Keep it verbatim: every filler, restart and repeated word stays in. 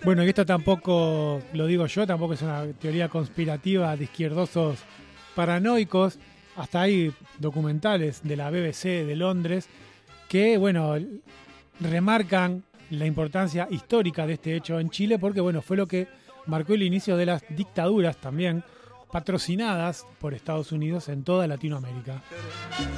Bueno, y esto tampoco lo digo yo, tampoco es una teoría conspirativa de izquierdosos paranoicos. Hasta hay documentales de la B B C de Londres que, bueno, remarcan la importancia histórica de este hecho en Chile porque, bueno, fue lo que marcó el inicio de las dictaduras también patrocinadas por Estados Unidos en toda Latinoamérica.